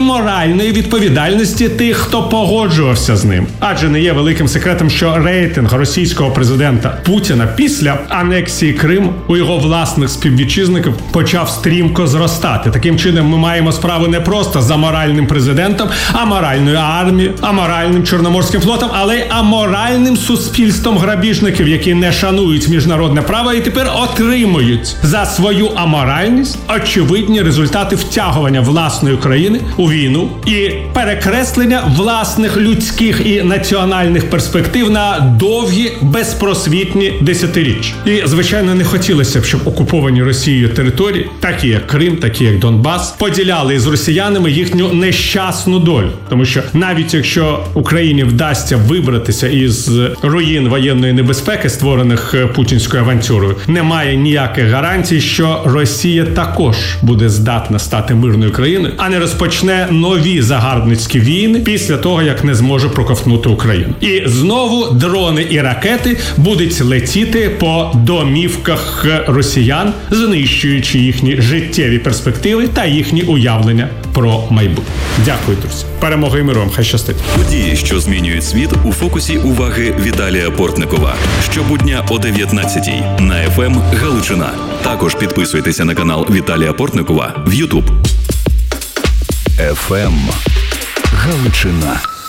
моральної відповідальності тих, хто погоджувався з ним. Адже не є великим секретом, що рейтинг російського президента Путіна після анексії Криму у його власних співвітчизників почав стрімко зростати. Таким чином ми маємо справу не просто з аморальним президентом, аморальною армією, аморальним Чорноморським флотом, але й аморальним суспільством грабіжників, які не шанують міжнародне право і тепер отримують за свою аморальність очевидні результати втягування власної країни у війну і перекреслення власних людських і національних перспектив на довгі безпросвітні десятиріччя. І, звичайно, не хотілося б, щоб окуповані Росією території, такі як Крим, такі як Донбас, поділяли із росіянами їхню нещасну долю. Тому що навіть якщо Україні вдасться вибратися із руїн воєнної небезпеки, створених путінською авантюрою, немає ніяких гарантій, що Росія також буде здатна стати мирною країною, а не розпочне нові загарбницькі війни після того, як не зможе проковтнути Україну. І знову дрони і ракети будуть летіти по домівках росіян, знищуючи їхні життєві перспективи та їхні уявлення про майбутнє. Дякую, друзі. Перемоги і миру вам. Хай щастить. Події, що змінюють світ, у фокусі уваги Віталія Портникова. Щобудня о 19:00 на FM Галичина. Також підписуйтеся на канал Віталія Портникова в YouTube. FM Галичина.